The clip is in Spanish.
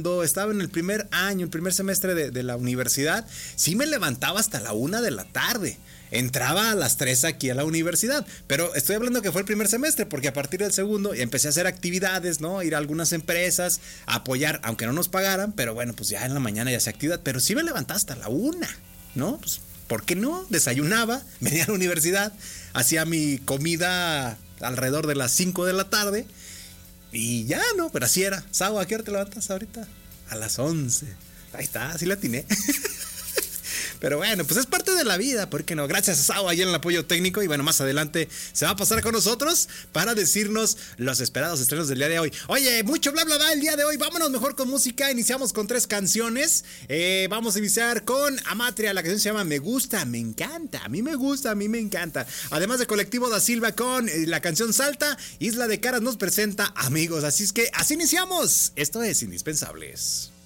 cuando estaba en el primer año, el primer semestre de la universidad, sí me levantaba hasta la 1 de la tarde. Entraba a las 3 aquí a la universidad, pero estoy hablando que fue el primer semestre, porque a partir del segundo empecé a hacer actividades, ¿no? Ir a algunas empresas, a apoyar, aunque no nos pagaran, pero bueno, pues ya en la mañana ya hacía actividad, pero sí me levantaba hasta la 1, ¿no? Pues, ¿por qué no? Desayunaba, venía a la universidad, hacía mi comida alrededor de las 5 de la tarde y ya, ¿no? Pero así era. Sao, ¿a qué hora te levantas ahorita? A las 11. Ahí está, así la atiné. Pero bueno, pues es parte de la vida, ¿por qué no? Gracias a Sao ahí en el apoyo técnico. Y bueno, más adelante se va a pasar con nosotros para decirnos los esperados estrenos del día de hoy. Oye, mucho bla bla bla el día de hoy. Vámonos mejor con música. Iniciamos con 3 canciones. Vamos a iniciar con Amatria. La canción se llama Me Gusta, Me Encanta. A mí me gusta, a mí me encanta. Además de Colectivo da Silva con la canción Salta. Isla de Caras nos presenta Amigos. Así es que así iniciamos. Esto es Indispensables.